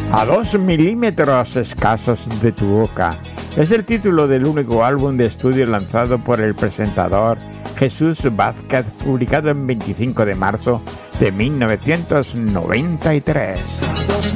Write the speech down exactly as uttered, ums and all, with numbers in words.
A dos milímetros escasos de tu boca es el título del único álbum de estudio lanzado por el presentador Jesús Vázquez, publicado el veinticinco de marzo de mil novecientos noventa y tres.